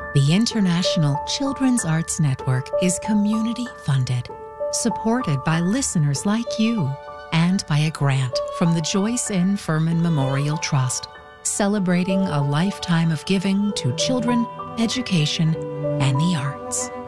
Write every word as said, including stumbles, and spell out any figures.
The International Children's Arts Network is community funded, supported by listeners like you, and by a grant from the Joyce N. Furman Memorial Trust, celebrating a lifetime of giving to children, education, and the arts.